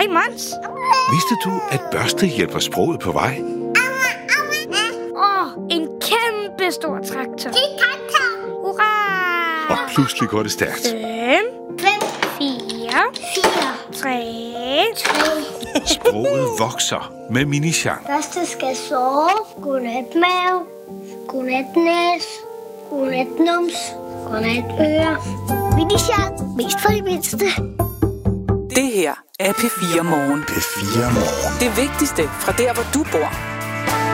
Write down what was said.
Hej, Mons. Vidste du, at børste hjælper sproget på vej? En kæmpe stor traktor. Det er traktor. Hurra! Og pludselig går det stærkt. 5, 4, 3. Sproget vokser med Mini-Jean. Første skal sove. Godnat mave. Godnat næs. Godnat nums. Godnat øre. Mini-Jean. Mest for de mindste. Det her er P4 Morgen. P4 Morgen. Det vigtigste fra der, hvor du bor.